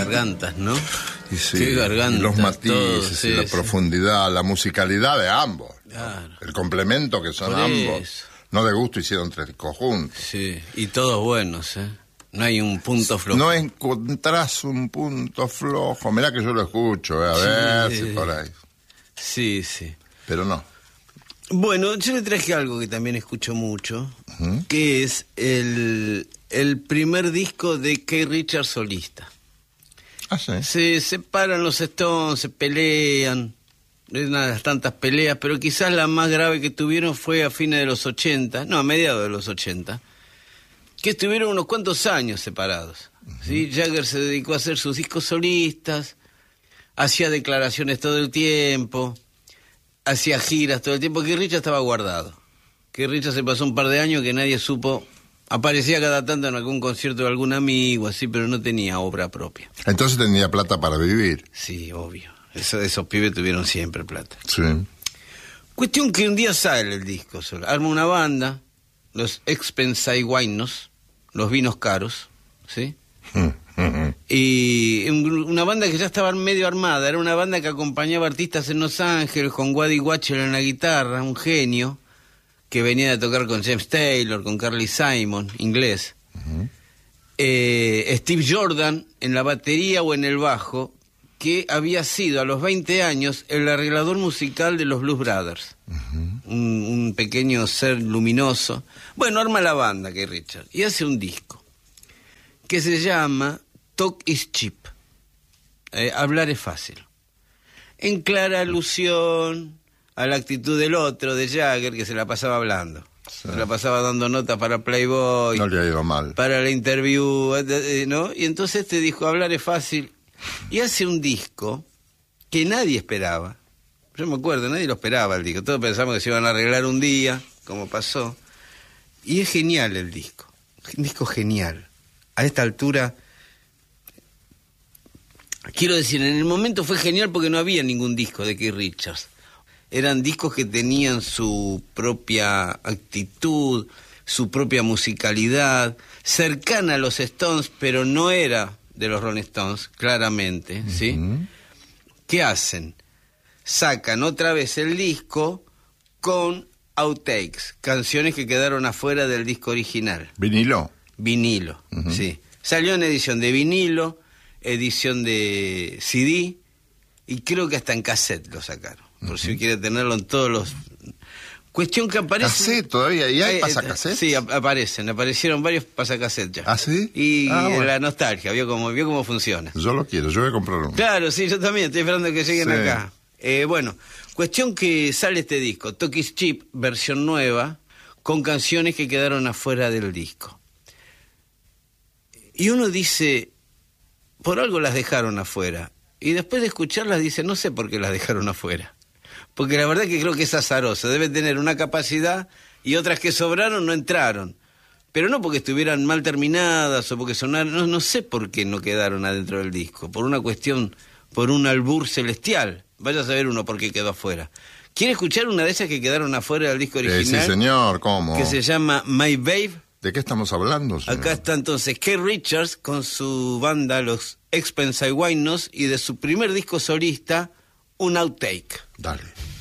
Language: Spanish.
gargantas, ¿no? Y sí, qué gargantas. Y los matices, todo, sí, y la profundidad, la musicalidad de ambos. Claro. El complemento que son Por ambos. eso. No de gusto hicieron tres conjuntos. Sí, y todos buenos, ¿eh? No hay un punto flojo. No encontrás un punto flojo. Mirá que yo lo escucho, a ver si por ahí. Sí, sí. Pero no. Bueno, yo le traje algo que también escucho mucho, que es el primer disco de Keith Richards solista. Ah, sí. Se separan los Stones, se pelean, es una de las tantas peleas, pero quizás la más grave que tuvieron fue a fines de los 80, no, a mediados de los 80, que estuvieron unos cuantos años separados. ¿Sí? Jagger se dedicó a hacer sus discos solistas, hacía declaraciones todo el tiempo, hacía giras todo el tiempo. Que Richard estaba guardado. Que Richard se pasó un par de años que nadie supo. Aparecía cada tanto en algún concierto de algún amigo, así, pero no tenía obra propia. Entonces tenía plata para vivir. Sí, obvio. Esos pibes tuvieron siempre plata. Sí. Cuestión que un día sale el disco solo. Arma una banda, los Expensive Winos, los vinos caros, ¿sí? Y una banda que ya estaba medio armada. Era una banda que acompañaba artistas en Los Ángeles, con Waddy Wachtel en la guitarra, un genio que venía de tocar con James Taylor, con Carly Simon, inglés. Steve Jordan en la batería o en el bajo, que había sido a los 20 años el arreglador musical de los Blues Brothers. Un pequeño ser luminoso. Bueno, arma la banda que Richard y hace un disco que se llama Talk is Cheap. Hablar es fácil. En clara alusión a la actitud del otro, de Jagger, que se la pasaba hablando. Sí. Se la pasaba dando notas para Playboy. No le ha ido mal. Para la interview, ¿no? Y entonces te dijo, hablar es fácil. Y hace un disco que nadie esperaba. Yo me acuerdo, nadie lo esperaba el disco. Todos pensamos que se iban a arreglar un día, como pasó. Y es genial el disco. Un disco genial. A esta altura, quiero decir, en el momento fue genial porque no había ningún disco de Keith Richards. Eran discos que tenían su propia actitud, su propia musicalidad, cercana a los Stones, pero no era de los Rolling Stones, claramente, ¿sí? ¿Qué hacen? Sacan otra vez el disco con outtakes, canciones que quedaron afuera del disco original. ¿Vinilo? Vinilo, sí. Salió en edición de vinilo, edición de CD, y creo que hasta en cassette lo sacaron, por si quiere tenerlo en todos los... Cuestión que aparece... ¿Cassette todavía? ¿Y hay pasacassettes? Sí, aparecieron varios pasacassettes ya. ¿Ah, sí? Y bueno. La nostalgia, vio cómo funciona. Yo lo quiero, yo voy a comprar uno. Claro, sí, yo también, estoy esperando que lleguen acá. Bueno, cuestión que sale este disco, Talk is Cheap, versión nueva, con canciones que quedaron afuera del disco. Y uno dice, por algo las dejaron afuera. Y después de escucharlas dice, no sé por qué las dejaron afuera. Porque la verdad que creo que es azaroso. Debe tener una capacidad y otras que sobraron no entraron. Pero no porque estuvieran mal terminadas o porque sonaron... No sé por qué no quedaron adentro del disco. Por una cuestión, por un albur celestial. Vaya a saber uno por qué quedó afuera. ¿Quiere escuchar una de esas que quedaron afuera del disco original? Sí, señor, ¿cómo? Que se llama My Babe. ¿De qué estamos hablando, señor? Acá está entonces Keith Richards con su banda Los Expensive Winos y de su primer disco solista, un outtake. Dale.